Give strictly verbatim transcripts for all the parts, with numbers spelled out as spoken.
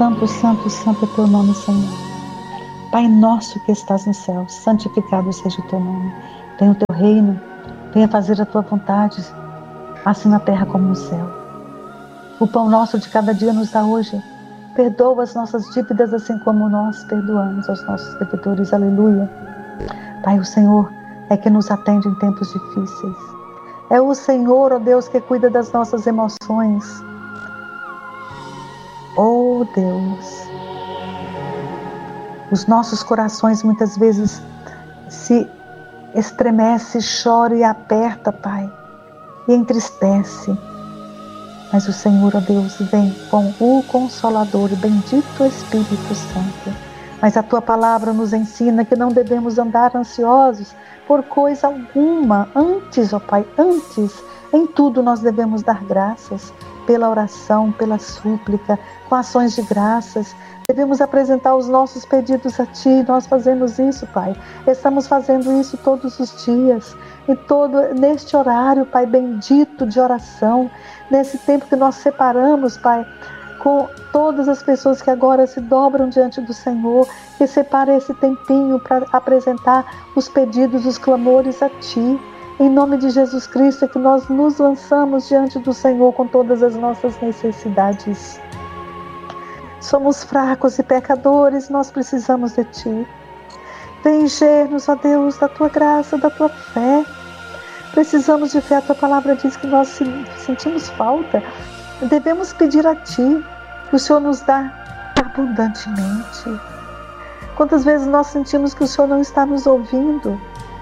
santo, santo, santo é teu nome, Senhor. Pai nosso que estás no céu, santificado seja o teu nome. Venha o teu reino, venha fazer a tua vontade, assim na terra como no céu. O pão nosso de cada dia nos dá hoje. Perdoa as nossas dívidas, assim como nós perdoamos aos nossos devedores. Aleluia. Pai, o Senhor é que nos atende em tempos difíceis. É o Senhor, ó Deus, que cuida das nossas emoções. Oh Deus, os nossos corações muitas vezes se estremece, chora e aperta, Pai, e entristece. Mas o Senhor, ó Deus, vem com o Consolador, bendito Espírito Santo. Mas a Tua palavra nos ensina que não devemos andar ansiosos por coisa alguma. Antes, ó Pai, antes, em tudo nós devemos dar graças, pela oração, pela súplica, com ações de graças. Devemos apresentar os nossos pedidos a Ti. Nós fazemos isso, Pai. Estamos fazendo isso todos os dias. E todo, neste horário, Pai, bendito de oração, nesse tempo que nós separamos, Pai, com todas as pessoas que agora se dobram diante do Senhor, que separa esse tempinho para apresentar os pedidos, os clamores a Ti. Em nome de Jesus Cristo é que nós nos lançamos diante do Senhor com todas as nossas necessidades. Somos fracos e pecadores, nós precisamos de Ti. Vem encher-nos, ó Deus, da Tua graça, da Tua fé. Precisamos de fé, a Tua palavra diz que nós sentimos falta. Devemos pedir a Ti, que o Senhor nos dá abundantemente. Quantas vezes nós sentimos que o Senhor não está nos ouvindo?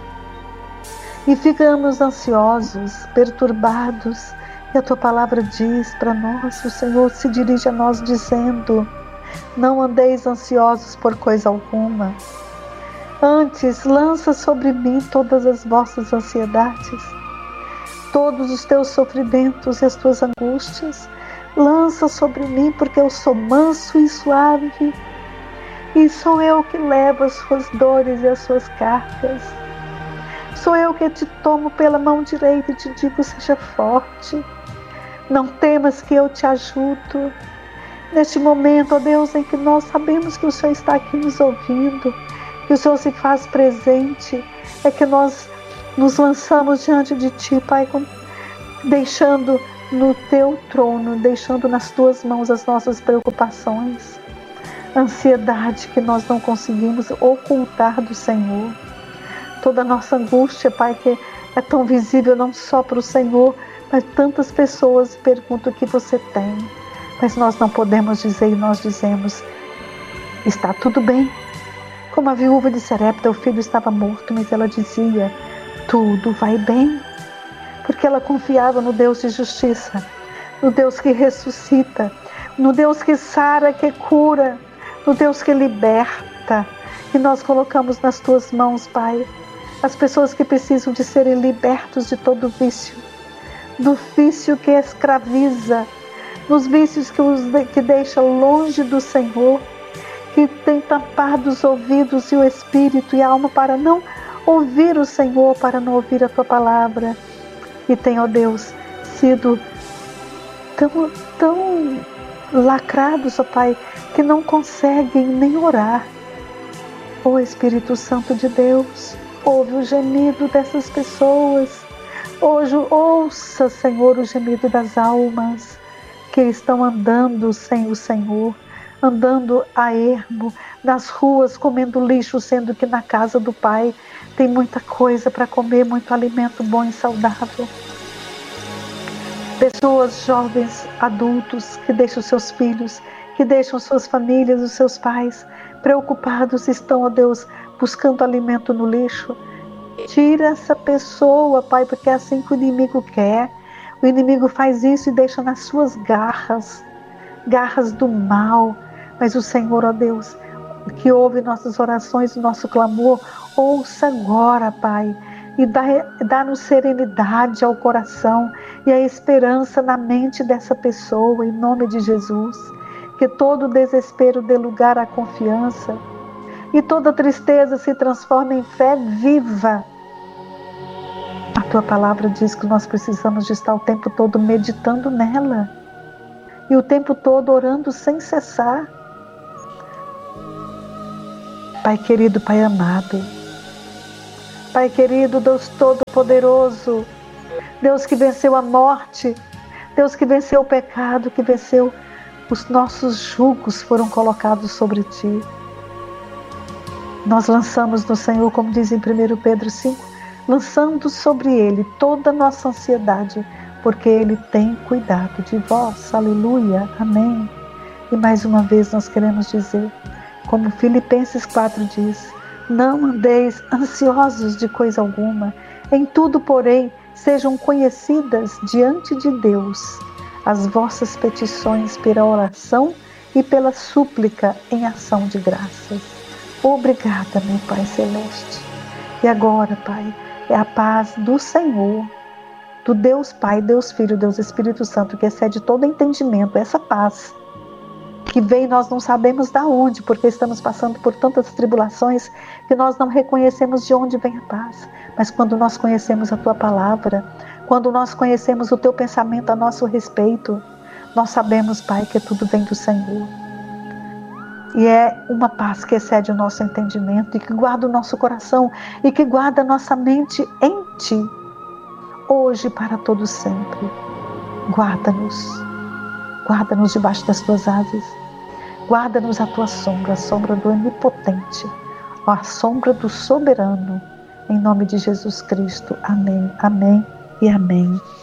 E ficamos ansiosos, perturbados. E a Tua palavra diz para nós, o Senhor se dirige a nós dizendo: não andeis ansiosos por coisa alguma. Antes, lança sobre mim todas as vossas ansiedades, todos os teus sofrimentos e as tuas angústias. Lança sobre mim, porque eu sou manso e suave. E sou eu que levo as suas dores e as suas cargas. Sou eu que te tomo pela mão direita e te digo: seja forte. Não temas, que eu te ajudo. Neste momento, ó Deus, em que nós sabemos que o Senhor está aqui nos ouvindo, que o Senhor se faz presente, é que nós nos lançamos diante de Ti, Pai, deixando no Teu trono, deixando nas Tuas mãos as nossas preocupações, ansiedade que nós não conseguimos ocultar do Senhor. Toda a nossa angústia, Pai, que é tão visível não só para o Senhor, mas tantas pessoas perguntam o que você tem. Mas nós não podemos dizer, e nós dizemos: está tudo bem. Como a viúva de Sarepta, o filho estava morto, mas ela dizia: tudo vai bem. Porque ela confiava no Deus de justiça, no Deus que ressuscita, no Deus que sara, que cura, no Deus que liberta. E nós colocamos nas Tuas mãos, Pai, as pessoas que precisam de serem libertos de todo vício, do vício que escraviza, dos vícios que os de, que deixa longe do Senhor, que tem tampado os ouvidos e o espírito e a alma para não ouvir o Senhor, para não ouvir a Tua palavra. E tem, ó Deus, sido tão, tão lacrados, ó Pai, que não conseguem nem orar. Ó Espírito Santo de Deus, ouve o gemido dessas pessoas. Hoje, ouça, Senhor, o gemido das almas que estão andando sem o Senhor, andando a ermo, nas ruas comendo lixo, sendo que na casa do Pai tem muita coisa para comer, muito alimento bom e saudável. Pessoas jovens, adultos, que deixam seus filhos, que deixam suas famílias, os seus pais, preocupados, estão, ó Deus, buscando alimento no lixo. Tira essa pessoa, Pai, porque é assim que o inimigo quer. O inimigo faz isso e deixa nas suas garras, garras do mal. Mas o Senhor, ó Deus, que ouve nossas orações, o nosso clamor, ouça agora, Pai, e dá-nos serenidade ao coração e a esperança na mente dessa pessoa, em nome de Jesus. Que todo desespero dê lugar à confiança e toda tristeza se transforme em fé viva. A Tua palavra diz que nós precisamos de estar o tempo todo meditando nela e o tempo todo orando sem cessar. Pai querido, Pai amado, Pai querido, Deus Todo-Poderoso, Deus que venceu a morte, Deus que venceu o pecado, que venceu os nossos julgos, foram colocados sobre Ti. Nós lançamos no Senhor, como diz em primeiro Pedro cinco, lançando sobre Ele toda a nossa ansiedade, porque Ele tem cuidado de vós. Aleluia, amém. E mais uma vez nós queremos dizer, como Filipenses quatro diz, não andeis ansiosos de coisa alguma, em tudo, porém, sejam conhecidas diante de Deus as vossas petições pela oração e pela súplica em ação de graças. Obrigada, meu Pai Celeste. E agora, Pai, é a paz do Senhor, do Deus Pai, Deus Filho, Deus Espírito Santo, que excede todo entendimento, essa paz que vem, nós não sabemos de onde, porque estamos passando por tantas tribulações que nós não reconhecemos de onde vem a paz. Mas quando nós conhecemos a Tua palavra, quando nós conhecemos o Teu pensamento a nosso respeito, nós sabemos, Pai, que tudo vem do Senhor. E é uma paz que excede o nosso entendimento e que guarda o nosso coração e que guarda a nossa mente em Ti, hoje e para todo sempre. Guarda-nos, guarda-nos debaixo das Tuas asas, guarda-nos a Tua sombra, a sombra do Onipotente, a sombra do Soberano, em nome de Jesus Cristo. Amém, amém e amém.